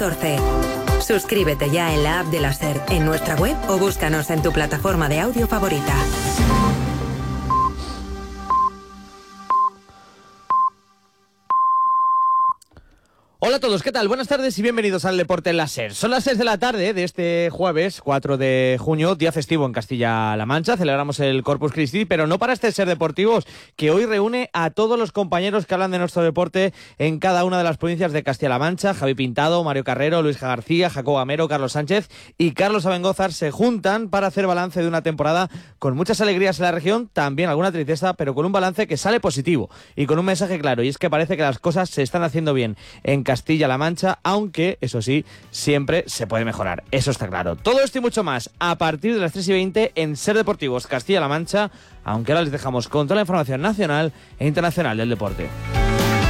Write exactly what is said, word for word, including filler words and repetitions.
catorce. Suscríbete ya en la app de la SER, en nuestra web o búscanos en tu plataforma de audio favorita. Hola a todos, ¿qué tal? Buenas tardes y bienvenidos al Deporte en la SER. Son las seis de la tarde de este jueves cuatro de junio, día festivo en Castilla-La Mancha. Celebramos el Corpus Christi, pero no para este SER Deportivos, que hoy reúne a todos los compañeros que hablan de nuestro deporte en cada una de las provincias de Castilla-La Mancha. Javi Pintado, Mario Carrero, Luis García, Jacobo Amero, Carlos Sánchez y Carlos Abengózar se juntan para hacer balance de una temporada con muchas alegrías en la región, también alguna tristeza, pero con un balance que sale positivo y con un mensaje claro, y es que parece que las cosas se están haciendo bien en Castilla-La Mancha, aunque, eso sí, siempre se puede mejorar, eso está claro. Todo esto y mucho más a partir de las tres y veinte en SER Deportivos Castilla-La Mancha, aunque ahora les dejamos con toda la información nacional e internacional del deporte.